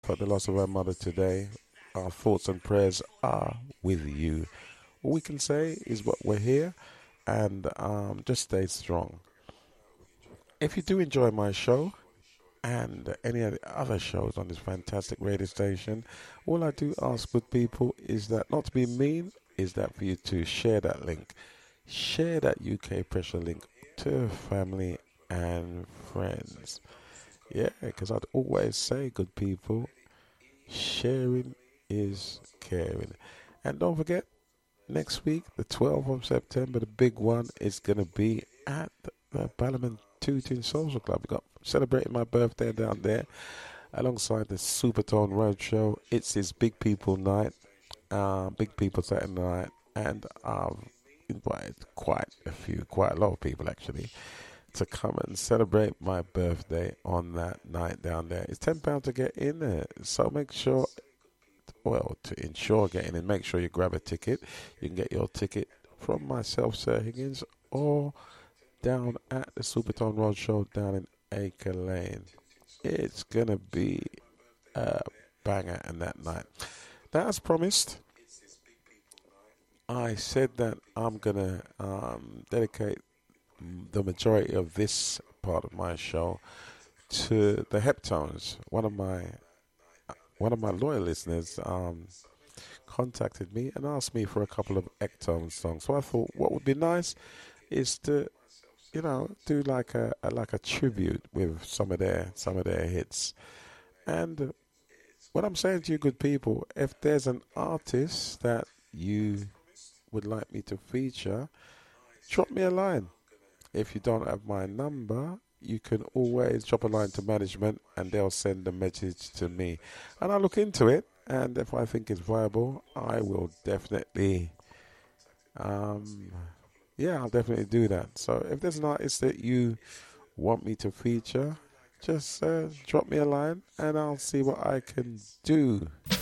For the loss of our mother today, our thoughts and prayers are with you. All we can say is what we're here and just stay strong. If you do enjoy my show and any of the other shows on this fantastic radio station, all I do ask good people is that not to be mean, is that for you to share that link. Share that UK pressure link to family and friends. Yeah, because I'd always say, good people, sharing is caring. And don't forget, next week, the 12th of September, the big one is going to be at the Balmain Tooting Social Club. We've got celebrating my birthday down there alongside the Supertone Roadshow. It's his Big People night, Big People Saturday night, and I've invited quite a lot of people actually to come and celebrate my birthday on that night down there. It's £10 to get in there, so make sure, well, to ensure getting in, make sure you grab a ticket. You can get your ticket from myself, Sir Higgins, or down at the Supertone Roadshow down in Acre Lane. It's gonna be a banger in that night. Now, as promised, I said that I'm gonna dedicate the majority of this part of my show to the Heptones. One of my loyal listeners contacted me and asked me for a couple of Heptones songs. So I thought what would be nice is to, do like a tribute with some of their hits. And what I'm saying to you, good people, if there's an artist that you would like me to feature, drop me a line. If you don't have my number, you can always drop a line to management and they'll send a message to me. And I'll look into it. And if I think it's viable, I will definitely, I'll definitely do that. So if there's an artist that you want me to feature, just drop me a line and I'll see what I can do.